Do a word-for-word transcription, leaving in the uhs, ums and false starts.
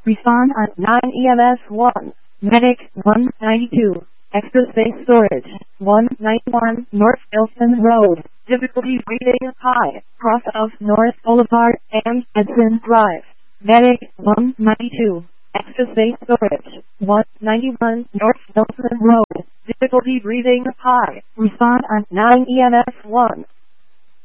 Respond on nine E M S one. Medic one ninety-two. Extra space storage. one ninety-one North Wilson Road. Difficulty rating high. Cross of North Boulevard and Edson Drive. Medic one ninety-two. Extra space storage. one ninety-one North Wilson Road. Difficulty breathing high. Respond on nine E M S one.